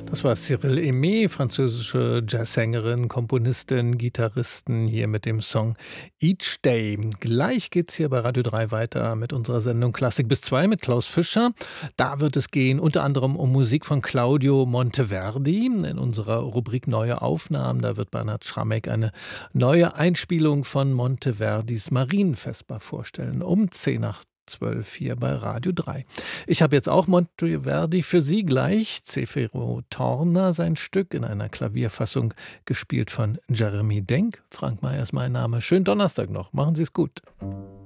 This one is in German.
Das war Cyril Aimé, französische Jazzsängerin, Komponistin, Gitarristin, hier mit dem Song Each Day. Gleich geht's hier bei Radio 3 weiter mit unserer Sendung Klassik bis 2 mit Klaus Fischer. Da wird es gehen unter anderem um Musik von Claudio Monteverdi. In unserer Rubrik Neue Aufnahmen, da wird Bernhard Schrammeck eine neue Einspielung von Monteverdis Marienvesper vorstellen. Um 10 nach 12 hier bei Radio 3. Ich habe jetzt auch Monteverdi für Sie gleich. Cefiro Torna, sein Stück in einer Klavierfassung, gespielt von Jeremy Denk. Frank May ist mein Name. Schönen Donnerstag noch. Machen Sie es gut.